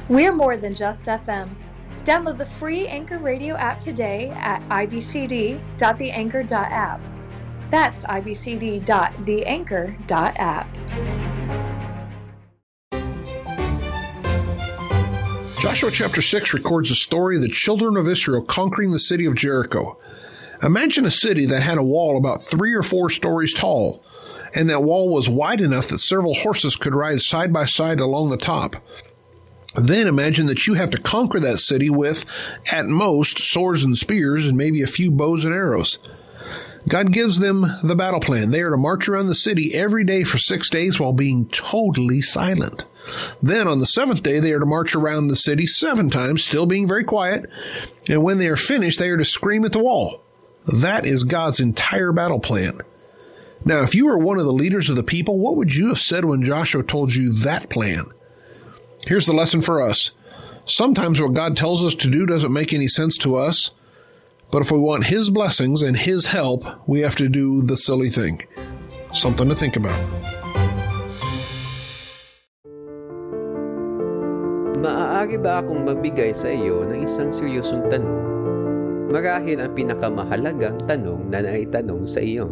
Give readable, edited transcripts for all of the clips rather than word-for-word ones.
We're more than just FM. Download the free Anchor Radio app today at ibcd.theanchor.app. That's ibcd.theanchor.app. Joshua chapter 6 records the story of the children of Israel conquering the city of Jericho. Imagine a city that had a wall about 3 or 4 stories tall, and that wall was wide enough that several horses could ride side by side along the top. Then imagine that you have to conquer that city with, at most, swords and spears and maybe a few bows and arrows. God gives them the battle plan. They are to march around the city every day for 6 days while being totally silent. Then on the 7th day, they are to march around the city 7 times, still being very quiet. And when they are finished, they are to scream at the wall. That is God's entire battle plan. Now, if you were one of the leaders of the people, what would you have said when Joshua told you that plan? Here's the lesson for us. Sometimes what God tells us to do doesn't make any sense to us, but if we want His blessings and His help, we have to do the silly thing. Something to think about. Maaari ba akong magbigay sa iyo ng isang seryosong tanong? Marahil ang pinakamahalagang tanong na naitanong sa iyo.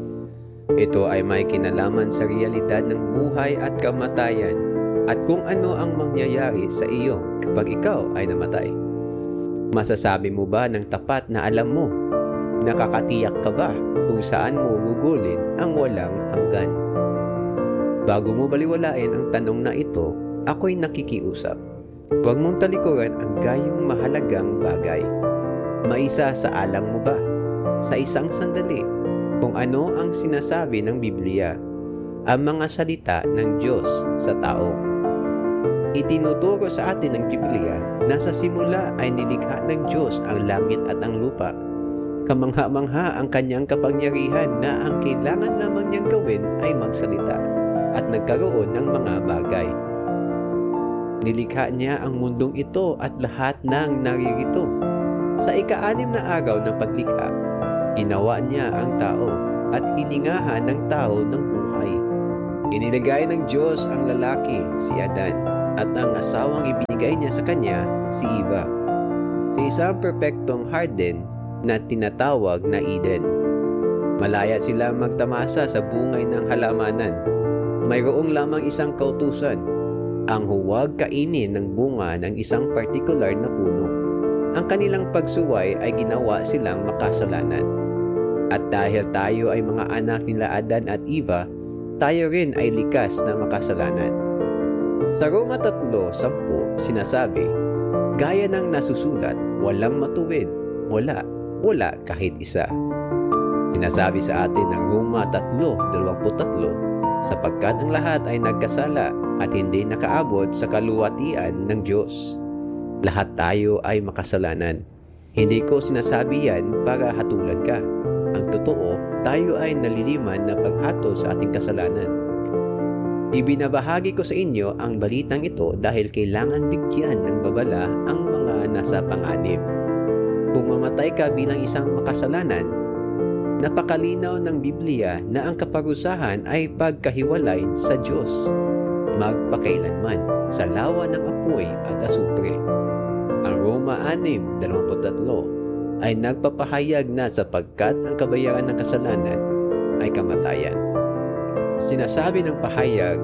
Ito ay may kinalaman sa realidad ng buhay at kamatayan at kung ano ang mangyayari sa iyo kapag ikaw ay namatay. Masasabi mo ba ng tapat na alam mo? Nakakatiyak ka ba kung saan mo gugulin ang walang hanggan? Bago mo baliwalain ang tanong na ito, ako'y nakikiusap. Huwag mong talikuran ang gayong mahalagang bagay. Maisa sa alang mo ba, sa isang sandali, kung ano ang sinasabi ng Biblia, ang mga salita ng Diyos sa tao? Itinuturo sa atin ng Biblia na sa simula ay nilikha ng Diyos ang langit at ang lupa. Kamangha-mangha ang kanyang kapangyarihan na ang kailangan lamang niyang gawin ay magsalita at nagkaroon ng mga bagay. Nilikha niya ang mundong ito at lahat ng naririto. Sa ika-6 na araw ng paglikha, ginawa niya ang tao at hiningahan ng tao ng buhay. Inilagay ng Diyos ang lalaki, si Adan, at ang asawang ibinigay niya sa kanya, si Eva, sa isang perpektong harden na tinatawag na Eden. Malaya sila magtamasa sa bungay ng halamanan. Mayroong lamang isang kautusan, ang huwag kainin ng bunga ng isang partikular na puno. Ang kanilang pagsuway ay ginawa silang makasalanan. At dahil tayo ay mga anak nila Adan at Eva, tayo rin ay likas na makasalanan. Sa Roma 3:10 sinasabi, gaya ng nasusulat, walang matuwid, wala kahit isa. Sinasabi sa atin ng Roma 3:23, sapagkat ang lahat ay nagkasala at hindi nakaabot sa kaluwatian ng Diyos. Lahat tayo ay makasalanan. Hindi ko sinasabi yan para hatulan ka. Ang totoo, tayo ay naliliman na paghatol sa ating kasalanan. Ibinabahagi ko sa inyo ang balitang ito dahil kailangan bigyan ng babala ang mga nasa panganib. Kung mamatay ka bilang isang makasalanan, napakalinaw ng Biblia na ang kaparusahan ay pagkahiwalay sa Diyos, magpakailanman, sa lawa ng apoy at asupre. Ang Roma 6:23 ay nagpapahayag na sapagkat ang kabayaran ng kasalanan ay kamatayan. Sinasabi ng pahayag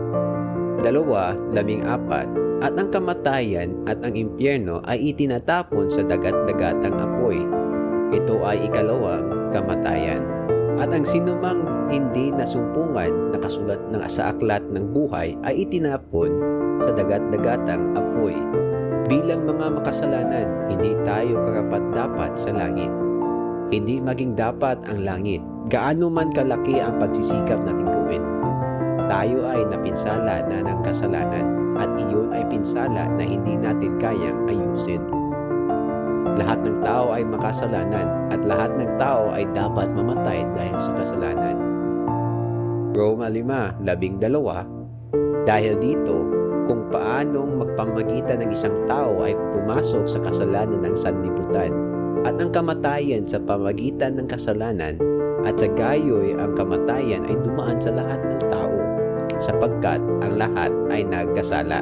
2:14 at ang kamatayan at ang impyerno ay itinatapon sa dagat-dagatang apoy. Ito ay ikalawang kamatayan. At ang sinumang hindi nasumpungan na kasulat sa aklat ng buhay ay itinapon sa dagat-dagatang apoy. Bilang mga makasalanan, hindi tayo karapat-dapat sa langit. Hindi maging dapat ang langit, gaano man kalaki ang pagsisikap nating gawin. Tayo ay napinsala na ng kasalanan at iyon ay pinsala na hindi natin kayang ayusin. Lahat ng tao ay makasalanan at lahat ng tao ay dapat mamatay dahil sa kasalanan. Roma 5:12 dahil dito, kung paanong magpamagitan ng isang tao ay pumasok sa kasalanan ng sanlibutan at ang kamatayan sa pamagitan ng kasalanan at sa gayoy ang kamatayan ay dumaan sa lahat ng tao sapagkat ang lahat ay nagkasala.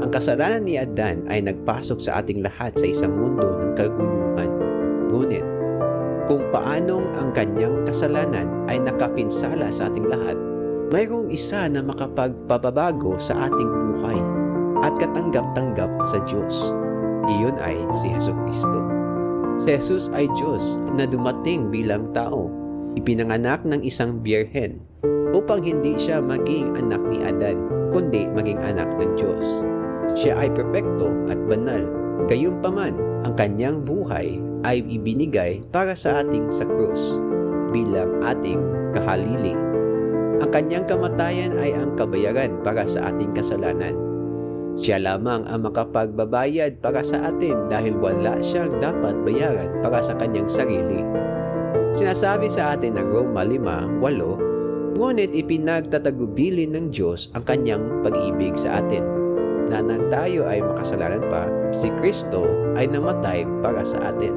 Ang kasalanan ni Adan ay nagpasok sa ating lahat sa isang mundo ng kaguluhan. Ngunit, kung paanong ang kanyang kasalanan ay nakapinsala sa ating lahat, mayroong isa na makapagpababago sa ating buhay at katanggap-tanggap sa Diyos. Iyon ay si Jesucristo. Si Jesus ay Diyos na dumating bilang tao. Ipinanganak ng isang birhen upang hindi siya maging anak ni Adan, kundi maging anak ng Diyos. Siya ay perpekto at banal. Gayunpaman, ang kanyang buhay ay ibinigay para sa ating sa krus bilang ating kahalili. Ang kanyang kamatayan ay ang kabayaran para sa ating kasalanan. Siya lamang ang makapagbabayad para sa atin dahil wala siyang dapat bayaran para sa kanyang sarili. Sinasabi sa atin ng Roma 5:8, ngunit ipinagtatagubilin ng Diyos ang kanyang pag-ibig sa atin, na nang tayo ay makasalanan pa, si Kristo ay namatay para sa atin.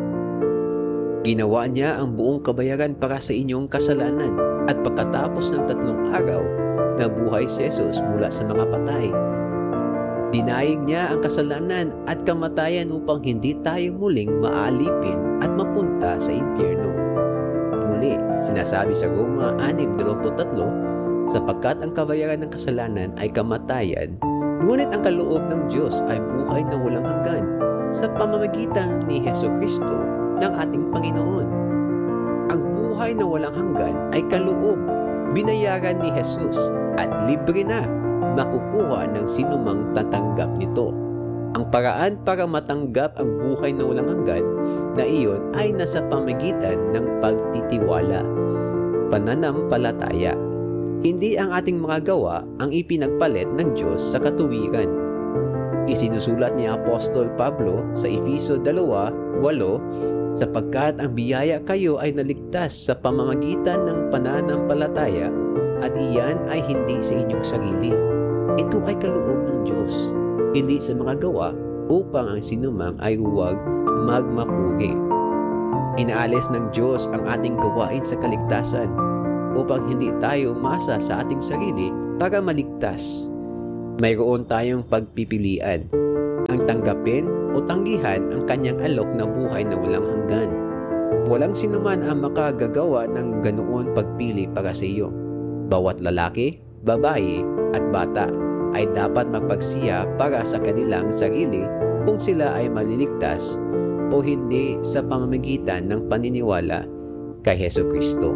Ginawa niya ang buong kabayaran para sa inyong kasalanan, at pagkatapos ng 3 araw, nabuhay si Jesus mula sa mga patay. Dinaig niya ang kasalanan at kamatayan upang hindi tayo muling maalipin at mapunta sa impyerno. Muli, sinasabi sa Roma 6:23, sapagkat ang kabayaran ng kasalanan ay kamatayan, ngunit ang kaloob ng Diyos ay buhay na walang hanggan sa pamamagitan ni Jesucristo ng ating Panginoon. Ang buhay na walang hanggan ay kaloob, binayaran ni Jesus at libre na makukuha ng sinumang tatanggap nito. Ang paraan para matanggap ang buhay na walang hanggan na iyon ay nasa pamamagitan ng pagtitiwala, pananampalataya. Hindi ang ating mga gawa ang ipinagpalit ng Diyos sa katuwiran. Isinusulat ni Apostol Pablo sa Efeso 2:8, sapagkat ang biyaya kayo ay naligtas sa pamamagitan ng pananampalataya, at iyan ay hindi sa inyong sarili. Ito ay kaloob ng Diyos, hindi sa mga gawa, upang ang sinumang ay huwag magmapuri. Inaalis ng Diyos ang ating gawain sa kaligtasan upang hindi tayo umasa sa ating sarili para maligtas. Mayroon tayong pagpipilian, ang tanggapin o tanggihan ang kanyang alok na buhay na walang hanggan. Walang sinuman ang makagagawa ng ganoon pagpili para sa iyo. Bawat lalaki, babae at bata ay dapat magpagsiya para sa kanilang sarili kung sila ay maliligtas o hindi sa pamamagitan ng paniniwala kay Jesucristo.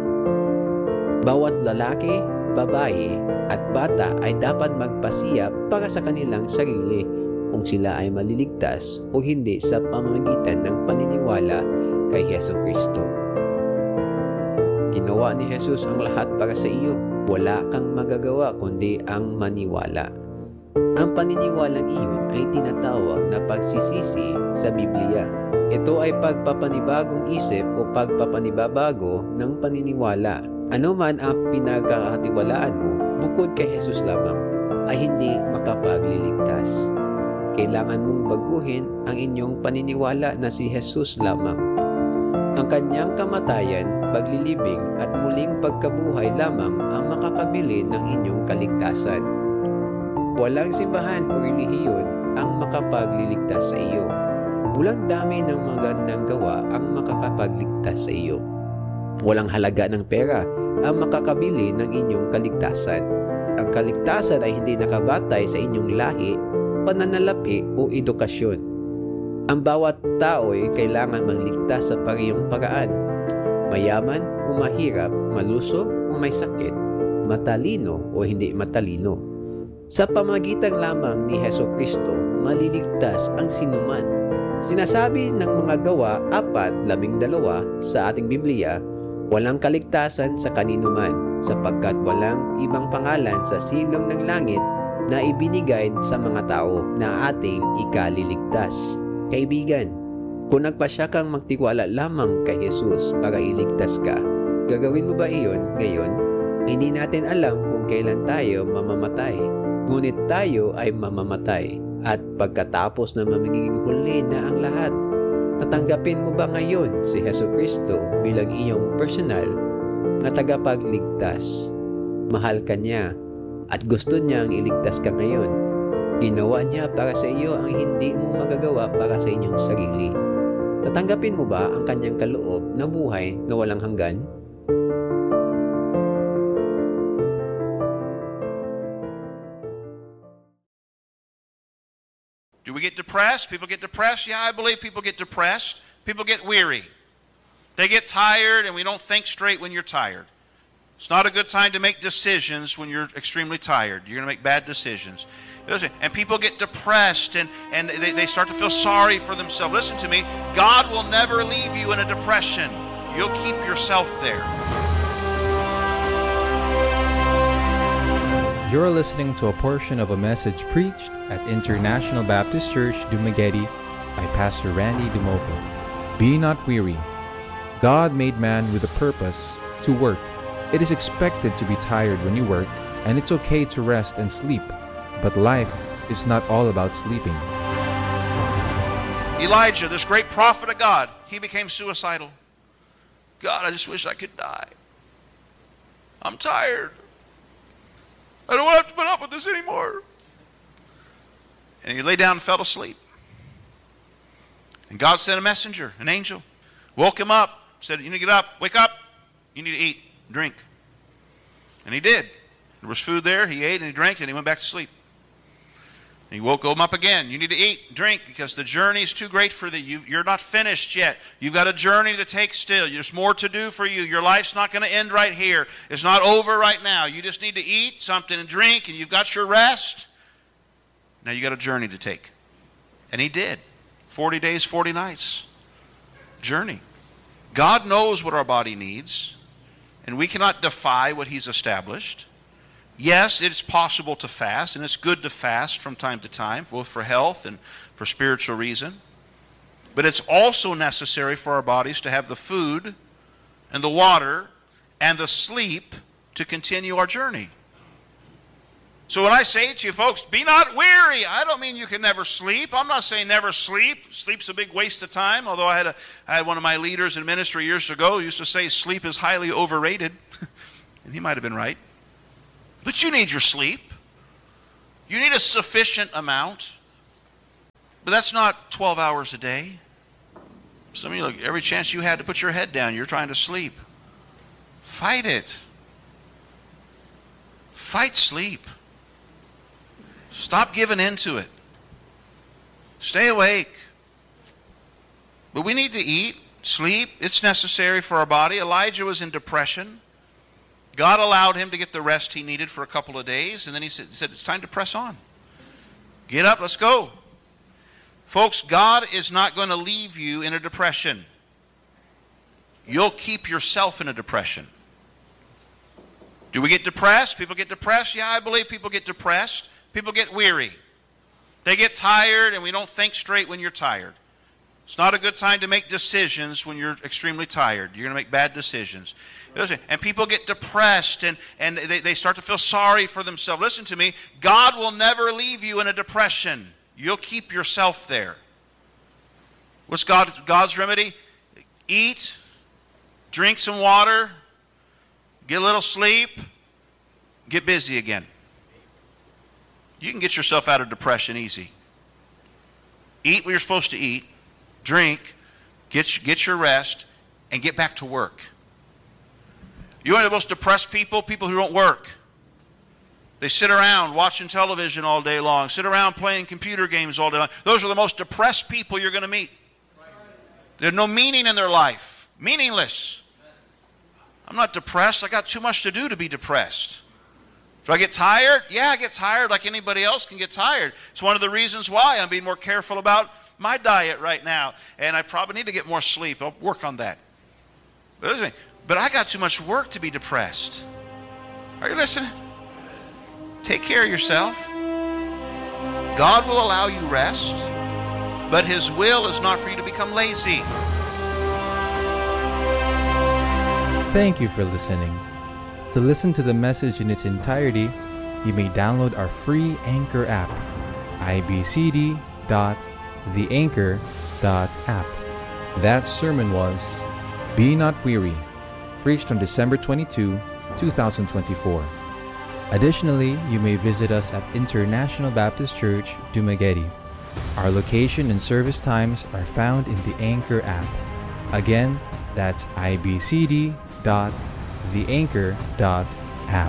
Bawat lalaki, babae at bata ay dapat magpasiya para sa kanilang sarili kung sila ay maliligtas o hindi sa pamamagitan ng paniniwala kay Jesucristo. Ginawa ni Jesus ang lahat para sa iyo. Wala kang magagawa kundi ang maniwala. Ang paniniwalang iyon ay tinatawag na pagsisisi sa Biblia. Ito ay pagpapanibagong isip o pagpapanibabago ng paniniwala. Ano man ang pinagkakatiwalaan mo bukod kay Jesus lamang ay hindi makapagliligtas. Kailangan mong baguhin ang inyong paniniwala na si Jesus lamang. Ang kanyang kamatayan, paglilibing at muling pagkabuhay lamang ang makakabili ng inyong kaligtasan. Walang simbahan o relihiyon ang makapagliligtas sa iyo. Walang dami ng magandang gawa ang makakapagligtas sa iyo. Walang halaga ng pera ang makakabili ng inyong kaligtasan. Ang kaligtasan ay hindi nakabatay sa inyong lahi, pananalapi o edukasyon. Ang bawat tao ay kailangan magligtas sa parehong paraan. Mayaman o mahirap, malusog o may sakit, matalino o hindi matalino. Sa pamagitan lamang ni Jesucristo, maliligtas ang sinuman. Sinasabi ng mga gawa 4:12 sa ating Biblia, walang kaligtasan sa kaninuman, sapagkat walang ibang pangalan sa silong ng langit na ibinigay sa mga tao na ating ikaliligtas. Kaibigan, kung nagpasya kang magtiwala lamang kay Jesus para iligtas ka, gagawin mo ba iyon ngayon? Hindi natin alam kung kailan tayo mamamatay, ngunit tayo ay mamamatay. At pagkatapos na magiging huli na ang lahat, tatanggapin mo ba ngayon si Jesucristo bilang iyong personal na tagapagligtas? Mahal ka niya at gusto niyang iligtas ka ngayon. Ginawa niya para sa iyo ang hindi mo magagawa para sa inyong sarili. Tatanggapin mo ba ang kanyang kaloob na buhay na walang hanggan? Do we get depressed? People get depressed? Yeah, I believe people get depressed. People get weary. They get tired, and we don't think straight when you're tired. It's not a good time to make decisions when you're extremely tired. You're going to make bad decisions. Listen, and people get depressed, and they start to feel sorry for themselves. Listen to me. God will never leave you in a depression. You'll keep yourself there. You're listening to a portion of a message preached at International Baptist Church, Dumaguete by Pastor Randy Dumovo. Be not weary. God made man with a purpose to work. It is expected to be tired when you work, and it's okay to rest and sleep. But life is not all about sleeping. Elijah, this great prophet of God, he became suicidal. God, I just wish I could die. I'm tired. I don't want to have to put up with this anymore. And he lay down and fell asleep. And God sent a messenger, an angel, woke him up, said, you need to get up, wake up, you need to eat, drink. And he did. There was food there, he ate and he drank and he went back to sleep. And he woke him up again. You need to eat, drink, because the journey is too great for thee. You're not finished yet. You've got a journey to take still. There's more to do for you. Your life's not going to end right here. It's not over right now. You just need to eat something and drink, and you've got your rest. Now you got a journey to take. And he did. 40 days, 40 nights. Journey. God knows what our body needs, and we cannot defy what he's established. Yes, it's possible to fast, and it's good to fast from time to time, both for health and for spiritual reason. But it's also necessary for our bodies to have the food and the water and the sleep to continue our journey. So when I say to you folks, be not weary, I don't mean you can never sleep. I'm not saying never sleep. Sleep's a big waste of time, although I had one of my leaders in ministry years ago who used to say sleep is highly overrated. And he might have been right. But you need your sleep. You need a sufficient amount. But that's not 12 hours a day. Some of you, look, every chance you had to put your head down, you're trying to sleep. Fight it. Fight sleep. Stop giving in to it. Stay awake. But we need to eat, sleep. It's necessary for our body. Elijah was in depression. God allowed him to get the rest he needed for a couple of days, and then he said, it's time to press on. Get up, let's go. Folks, God is not going to leave you in a depression. You'll keep yourself in a depression. Do we get depressed? People get depressed? Yeah, I believe people get depressed. People get weary. They get tired, and we don't think straight when you're tired. It's not a good time to make decisions when you're extremely tired. You're going to make bad decisions. Listen, and people get depressed, and they start to feel sorry for themselves. Listen to me. God will never leave you in a depression. You'll keep yourself there. What's God's remedy? Eat, drink some water, get a little sleep, get busy again. You can get yourself out of depression easy. Eat what you're supposed to eat, drink, get your rest, and get back to work. You know the most depressed people? People who don't work. They sit around watching television all day long, sit around playing computer games all day long. Those are the most depressed people you're going to meet. There's no meaning in their life. Meaningless. I'm not depressed. I got too much to do to be depressed. Do I get tired? Yeah, I get tired like anybody else can get tired. It's one of the reasons why I'm being more careful about my diet right now. And I probably need to get more sleep. I'll work on that. But I got too much work to be depressed. Are you listening? Take care of yourself. God will allow you rest, but His will is not for you to become lazy. Thank you for listening. To listen to the message in its entirety, you may download our free Anchor app, ibcd.theanchor.app. That sermon was Be Not Weary, preached on December 22, 2024. Additionally, you may visit us at International Baptist Church, Dumaguete. Our location and service times are found in the Anchor app. Again, that's ibcd.theanchor.app.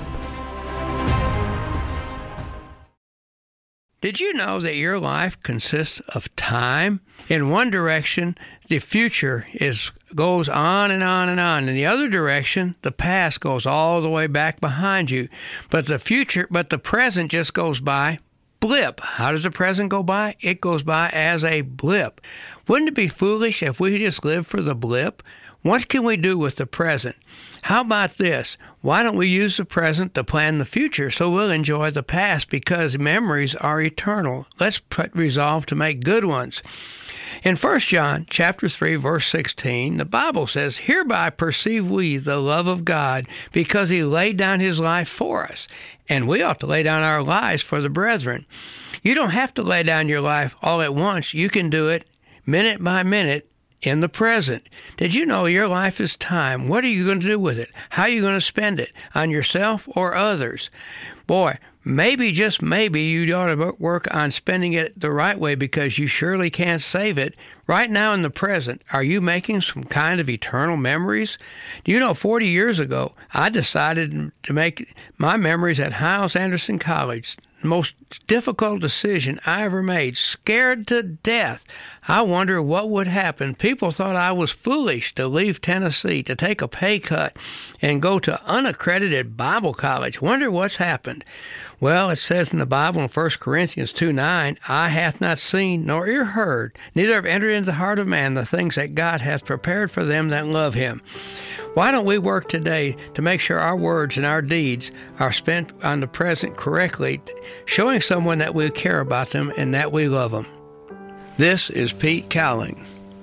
Did you know that your life consists of time? In one direction, the future goes on and on and on. In the other direction, the past goes all the way back behind you. But the present just goes by. Blip. How does the present go by? It goes by as a blip. Wouldn't it be foolish if we just lived for the blip? What can we do with the present? How about this? Why don't we use the present to plan the future so we'll enjoy the past, because memories are eternal? Let's resolve to make good ones. In 1 John chapter 3, verse 16, the Bible says, "Hereby perceive we the love of God, because he laid down his life for us." And we ought to lay down our lives for the brethren. You don't have to lay down your life all at once. You can do it minute by minute in the present. Did you know your life is time? What are you going to do with it? How are you going to spend it? On yourself or others? Boy, maybe, just maybe, you ought to work on spending it the right way, because you surely can't save it. Right now in the present, are you making some kind of eternal memories? Do you know 40 years ago, I decided to make my memories at Hyles-Anderson College. The most difficult decision I ever made. Scared to death. I wonder what would happen. People thought I was foolish to leave Tennessee, to take a pay cut, and go to unaccredited Bible college. Wonder what's happened. Well, it says in the Bible in 1 Corinthians 2:9, "Eye hath not seen, nor ear heard, neither have entered into the heart of man the things that God hath prepared for them that love him." Why don't we work today to make sure our words and our deeds are spent on the present correctly, showing someone that we care about them and that we love them? This is Pete Cowling.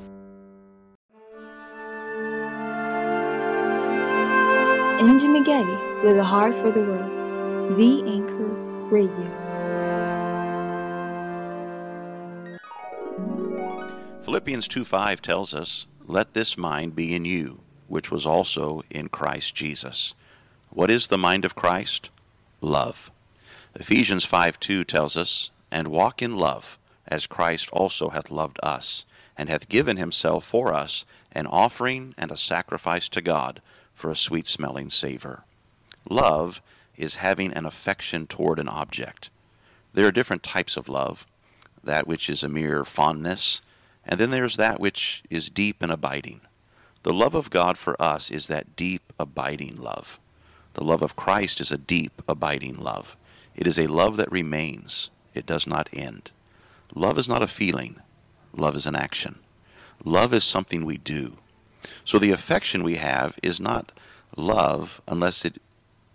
In Dumaguete, with a heart for the world, The Anchor Radio. Philippians 2:5 tells us, "Let this mind be in you, which was also in Christ Jesus." What is the mind of Christ? Love. Ephesians 5:2 tells us, "And walk in love, as Christ also hath loved us, and hath given himself for us, an offering and a sacrifice to God, for a sweet-smelling savor." Love is having an affection toward an object. There are different types of love, that which is a mere fondness, and then there's that which is deep and abiding. The love of God for us is that deep, abiding love. The love of Christ is a deep, abiding love. It is a love that remains. It does not end. Love is not a feeling. Love is an action. Love is something we do. So the affection we have is not love unless it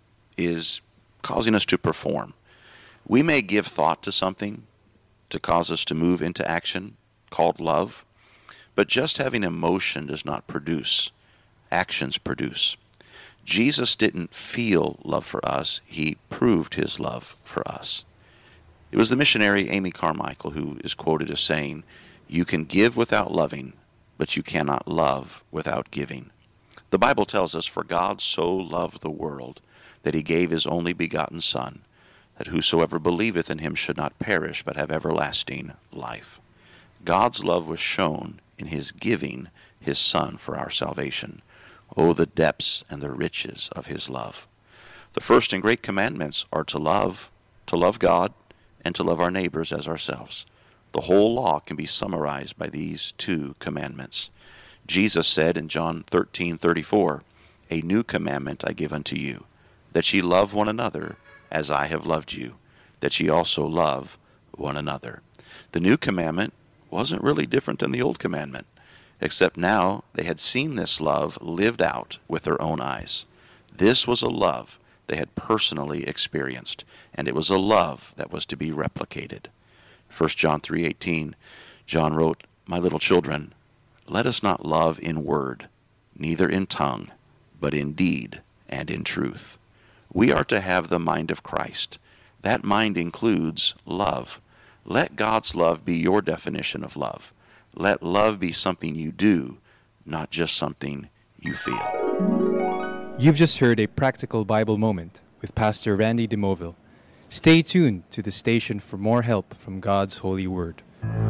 is causing us to perform. We may give thought to something to cause us to move into action, called love, but just having emotion does not produce. Actions produce. Jesus didn't feel love for us. He proved his love for us. It was the missionary Amy Carmichael who is quoted as saying, "You can give without loving, but you cannot love without giving." The Bible tells us, "For God so loved the world, that he gave his only begotten Son, that whosoever believeth in him should not perish, but have everlasting life." God's love was shown in his giving his Son for our salvation. Oh, the depths and the riches of his love. The first and great commandments are to love God, and to love our neighbors as ourselves. The whole law can be summarized by these two commandments. Jesus said in John 13:34, "A new commandment I give unto you, that ye love one another as I have loved you, that ye also love one another." The new commandment wasn't really different than the old commandment, except now they had seen this love lived out with their own eyes. This was a love they had personally experienced, and it was a love that was to be replicated. 1 John 3:18, John wrote, "My little children, let us not love in word, neither in tongue, but in deed and in truth." We are to have the mind of Christ. That mind includes love. Let God's love be your definition of love. Let love be something you do, not just something you feel. You've just heard a practical Bible moment. with Pastor Randy DeMoville. Stay tuned to the station for more help from God's holy word.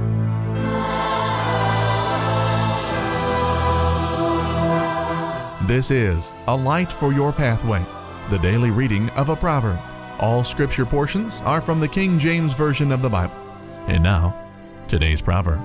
This is A Light for Your Pathway, the daily reading of a proverb. All scripture portions are from the King James Version of the Bible. And now, today's proverb.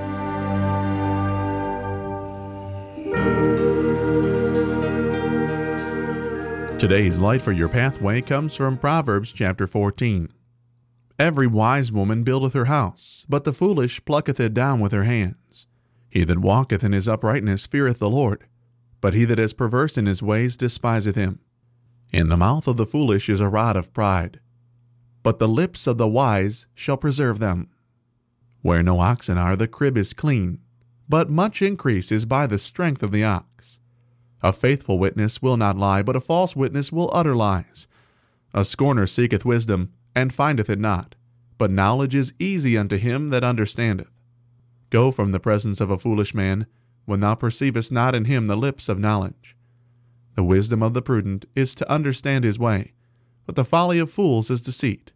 Today's Light for Your Pathway comes from Proverbs chapter 14. Every wise woman buildeth her house, but the foolish plucketh it down with her hands. He that walketh in his uprightness feareth the Lord, but he that is perverse in his ways despiseth him. In the mouth of the foolish is a rod of pride, but the lips of the wise shall preserve them. Where no oxen are, the crib is clean, but much increase is by the strength of the ox. A faithful witness will not lie, but a false witness will utter lies. A scorner seeketh wisdom, and findeth it not, but knowledge is easy unto him that understandeth. Go from the presence of a foolish man, when thou perceivest not in him the lips of knowledge. The wisdom of the prudent is to understand his way, but the folly of fools is deceit.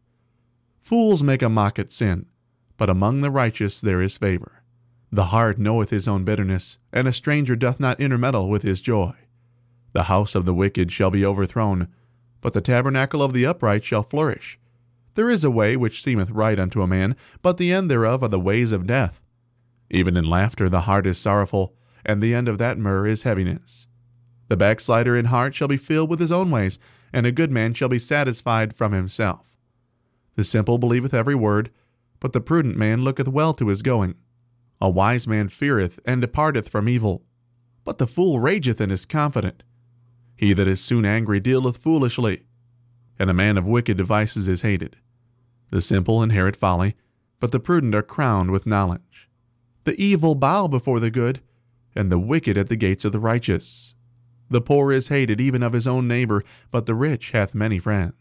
Fools make a mock at sin, but among the righteous there is favor. The heart knoweth his own bitterness, and a stranger doth not intermeddle with his joy. The house of the wicked shall be overthrown, but the tabernacle of the upright shall flourish. There is a way which seemeth right unto a man, but the end thereof are the ways of death. Even in laughter the heart is sorrowful, and the end of that myrrh is heaviness. The backslider in heart shall be filled with his own ways, and a good man shall be satisfied from himself. The simple believeth every word, but the prudent man looketh well to his going. A wise man feareth and departeth from evil, but the fool rageth and is confident. He that is soon angry dealeth foolishly, and a man of wicked devices is hated. The simple inherit folly, but the prudent are crowned with knowledge. The evil bow before the good, and the wicked at the gates of the righteous. The poor is hated even of his own neighbor, but the rich hath many friends.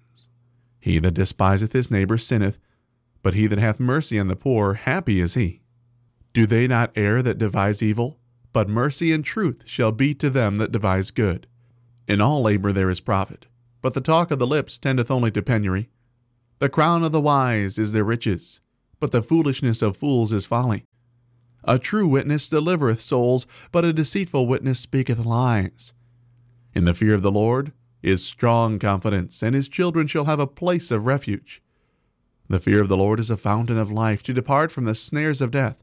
He that despiseth his neighbor sinneth, but he that hath mercy on the poor, happy is he. Do they not err that devise evil? But mercy and truth shall be to them that devise good. In all labor there is profit, but the talk of the lips tendeth only to penury. The crown of the wise is their riches, but the foolishness of fools is folly. A true witness delivereth souls, but a deceitful witness speaketh lies. In the fear of the Lord is strong confidence, and his children shall have a place of refuge. The fear of the Lord is a fountain of life, to depart from the snares of death.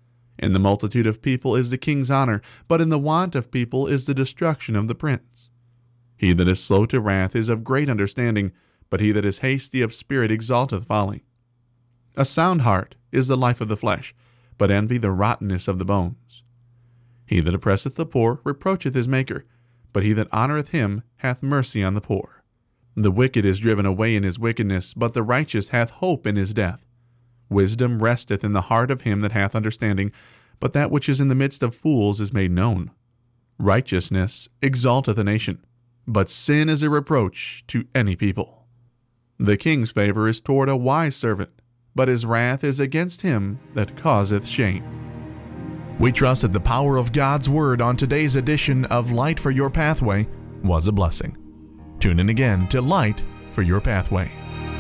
In the multitude of people is the king's honor, but in the want of people is the destruction of the prince. He that is slow to wrath is of great understanding, but he that is hasty of spirit exalteth folly. A sound heart is the life of the flesh, but envy the rottenness of the bones. He that oppresseth the poor reproacheth his maker, but he that honoureth him hath mercy on the poor. The wicked is driven away in his wickedness, but the righteous hath hope in his death. Wisdom resteth in the heart of him that hath understanding, but that which is in the midst of fools is made known. Righteousness exalteth a nation, but sin is a reproach to any people. The king's favor is toward a wise servant, but his wrath is against him that causeth shame. We trust that the power of God's Word on today's edition of Light for Your Pathway was a blessing. Tune in again to Light for Your Pathway.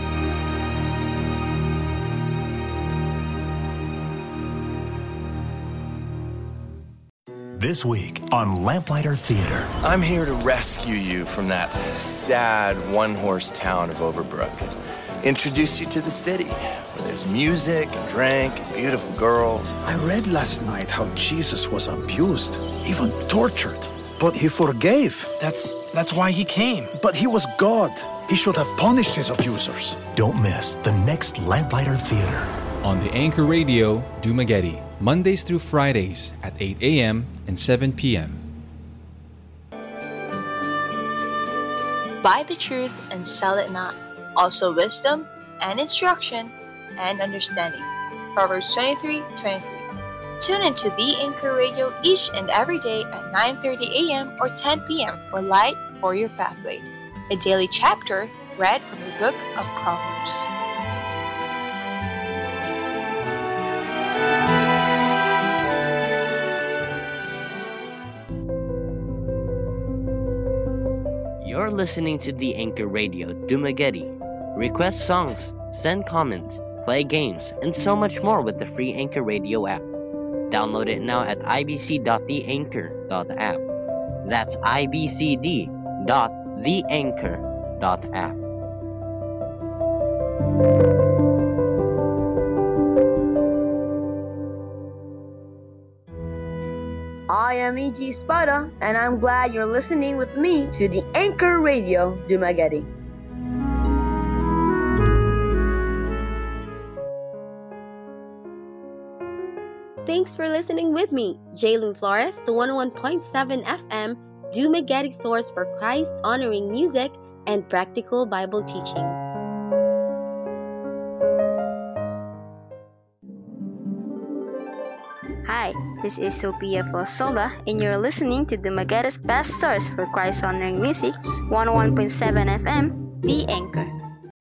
This week on Lamplighter Theater. I'm here to rescue you from that sad one-horse town of Overbrook. Introduce you to the city, where there's music and drink and beautiful girls. I read last night how Jesus was abused, even tortured, but he forgave. That's why he came. But he was God. He should have punished his abusers. Don't miss the next Lamplighter Theater. On the Anchor Radio, Dumaguete, Mondays through Fridays at 8 a.m. and 7 p.m. Buy the truth and sell it not. Also wisdom and instruction and understanding. Proverbs 23:23. Tune into the Anchor Radio each and every day at 9:30 a.m. or 10 p.m. for Light for Your Pathway, a daily chapter read from the book of Proverbs. You're listening to the Anchor Radio Dumaguete. Request songs, send comments, play games, and so much more with the free Anchor Radio app. Download it now at ibc.theanchor.app. That's ibcd.theanchor.app. I am E.G. Spada, and I'm glad you're listening with me to the Anchor Radio Dumaguete. Thanks for listening with me, Jalen Flores, to 101.7 FM, Dumaguete source for Christ-honoring music and practical Bible teaching. Hi, this is Sophia Fosola, and you're listening to Dumaguete's best source for Christ-honoring music, 101.7 FM, The Anchor.